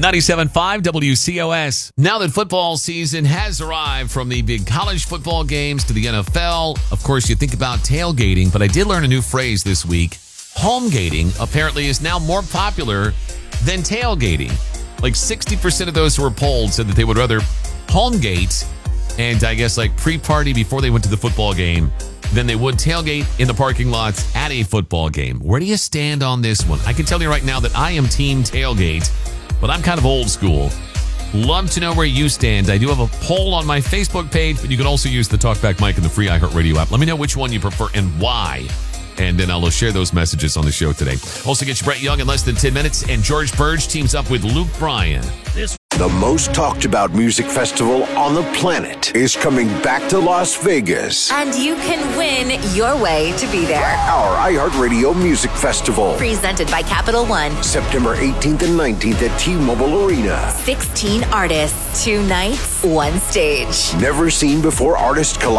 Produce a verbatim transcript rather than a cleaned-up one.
ninety-seven point five W C O S. Now that football season has arrived, from the big college football games to the N F L, of course, you think about tailgating, but I did learn a new phrase this week. Homegating apparently is now more popular than tailgating. Like sixty percent of those who were polled said that they would rather homegate and I guess like pre-party before they went to the football game than they would tailgate in the parking lots at a football game. Where do you stand on this one? I can tell you right now that I am team tailgate, but I'm kind of old school. Love to know where you stand. I do have a poll on my Facebook page, but you can also use the Talkback mic in the free iHeartRadio app. Let me know which one you prefer and why. And then I'll share those messages on the show today. Also get you Brett Young in less than ten minutes, and George Burge teams up with Luke Bryan. This The most talked about music festival on the planet is coming back to Las Vegas. And you can win your way to be there. Our iHeartRadio Music Festival. Presented by Capital One. September eighteenth and nineteenth at T-Mobile Arena. sixteen artists, two nights, one stage. Never seen before artist collab.